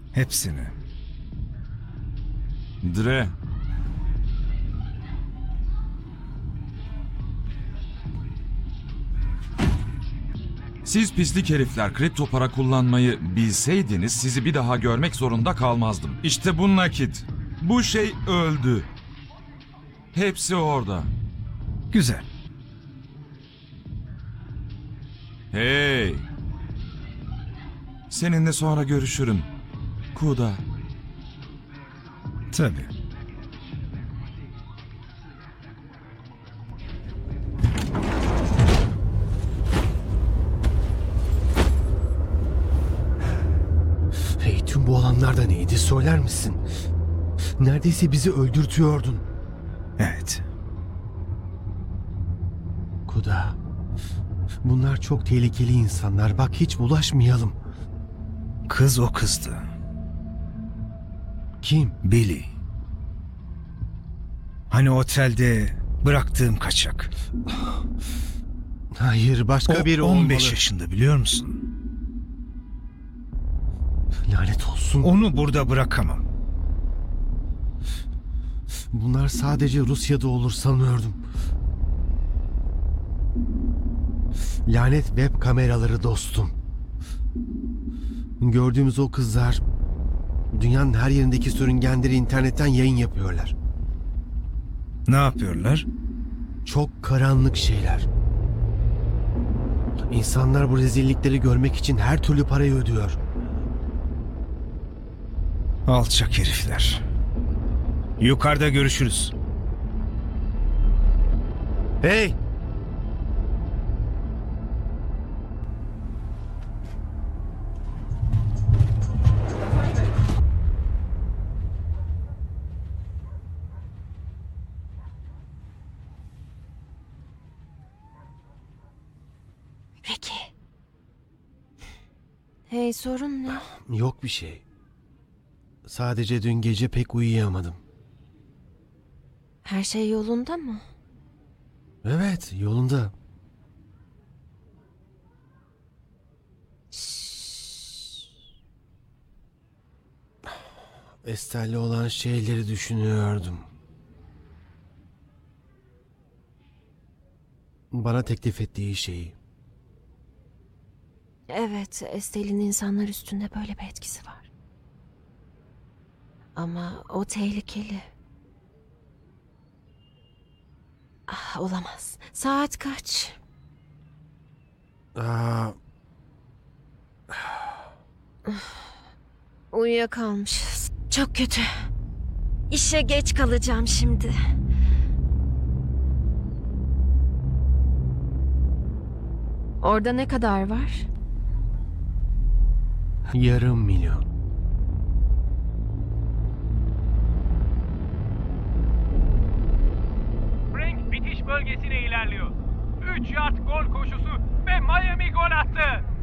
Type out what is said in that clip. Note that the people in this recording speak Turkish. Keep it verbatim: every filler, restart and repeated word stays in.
Hepsini. Dre. Siz pislik herifler kripto para kullanmayı bilseydiniz sizi bir daha görmek zorunda kalmazdım. İşte bu nakit. Bu şey öldü. Hepsi orada. Güzel. Hey. Seninle sonra görüşürüm. Kuda. Tabii. Hey, tüm bu olanlar da neydi söyler misin? Neredeyse bizi öldürtüyordun. Evet. Kuda. Bunlar çok tehlikeli insanlar. Bak hiç bulaşmayalım. Kız o kızdı. Kim? Billy. Hani otelde bıraktığım kaçak. Hayır, başka O biri on beş olmalı. yaşında, biliyor musun? Lanet olsun. Onu burada bırakamam. Bunlar sadece Rusya'da olur sanıyordum. Lanet web kameraları dostum. Gördüğümüz o kızlar dünyanın her yerindeki sürüngenleri internetten yayın yapıyorlar. Ne yapıyorlar? Çok karanlık şeyler. İnsanlar bu rezillikleri görmek için her türlü parayı ödüyor. Alçak herifler. Yukarıda görüşürüz. Hey! Peki. Hey, sorun ne? Yok bir şey. Sadece dün gece pek uyuyamadım. Her şey yolunda mı? Evet, yolunda. Estelle'le olan şeyleri düşünüyordum. Bana teklif ettiği şeyi. Evet, Estel'in insanlar üstünde böyle bir etkisi var. Ama o tehlikeli. Ah, olamaz. Saat kaç? Aa, Uyuyakalmışız. Çok kötü. İşe geç kalacağım şimdi. Orada ne kadar var? yarım milyon. Frank bitiş bölgesine ilerliyor. üç yard gol koşusu ve Miami gol attı.